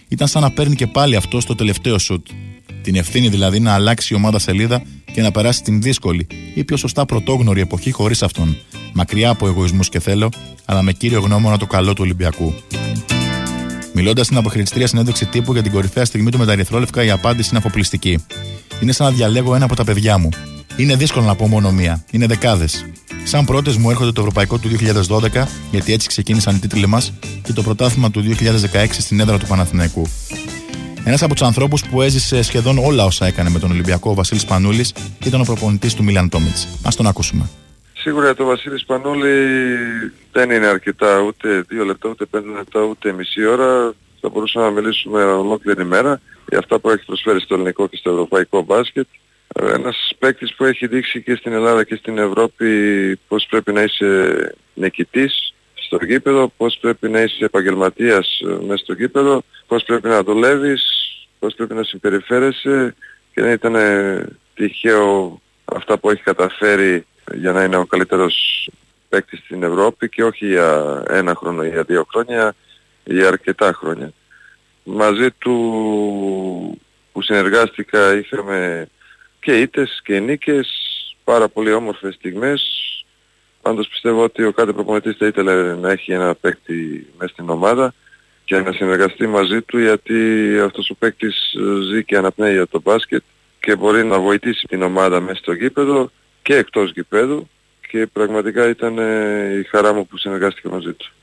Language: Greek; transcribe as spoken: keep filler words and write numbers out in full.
ήταν σαν να παίρνει και πάλι αυτό στο τελευταίο σουτ. Την ευθύνη δηλαδή να αλλάξει η ομάδα σελίδα και να περάσει την δύσκολη ή πιο σωστά πρωτόγνωρη εποχή χωρίς αυτόν. Μακριά από εγωισμούς και θέλω, αλλά με κύριο γνώμονα το καλό του Ολυμπιακού. Μιλώντας στην αποχαιρετιστήρια συνέντευξη τύπου για την κορυφαία στιγμή του με τα ερυθρόλευκα, η απάντηση είναι αφοπλιστική. Είναι σαν να διαλέγω ένα από τα παιδιά μου. Είναι δύσκολο να πω μόνο μία. Είναι δεκάδες. Σαν πρώτες μου έρχονται το Ευρωπαϊκό του δύο χιλιάδες δώδεκα, γιατί έτσι ξεκίνησαν οι τίτλοι μας, και το πρωτάθλημα του δύο χιλιάδες δεκαέξι στην έδρα του Παναθηναϊκού. Ένας από τους ανθρώπους που έζησε σχεδόν όλα όσα έκανε με τον Ολυμπιακό, ο Βασίλης Σπανούλης, ήταν ο προπονητής του Μίλαν Τόμιτς. Ας τον ακούσουμε. Σίγουρα το Βασίλη Σπανούλη δεν είναι αρκετά ούτε δύο λεπτά, ούτε πέντε λεπτά, ούτε μισή ώρα. Θα μπορούσαμε να μιλήσουμε ολόκληρη μέρα για αυτά που έχει προσφέρει στο ελληνικό και στο ευρωπαϊκό μπάσκετ. Ένας παίκτης που έχει δείξει και στην Ελλάδα και στην Ευρώπη πώς πρέπει να είσαι νικητής στο γήπεδο, πώς πρέπει να είσαι επαγγελματίας μέσα στο γήπεδο, πώς πρέπει να δουλεύεις, πώς πρέπει να συμπεριφέρεσαι, και δεν ήταν τυχαίο αυτά που έχει καταφέρει για να είναι ο καλύτερος παίκτης στην Ευρώπη, και όχι για ένα χρόνο ή για δύο χρόνια, για αρκετά χρόνια. Μαζί του που συνεργάστηκα είχαμε και ήττες και νίκες, πάρα πολύ όμορφες στιγμές. Πάντως πιστεύω ότι ο κάθε προπονητής θα ήθελε να έχει ένα παίκτη μέσα στην ομάδα και να συνεργαστεί μαζί του, γιατί αυτός ο παίκτης ζει και αναπνέει για το μπάσκετ και μπορεί να βοηθήσει την ομάδα μέσα στο γήπεδο και εκτός γηπέδου, και πραγματικά ήταν η χαρά μου που συνεργάστηκα μαζί του.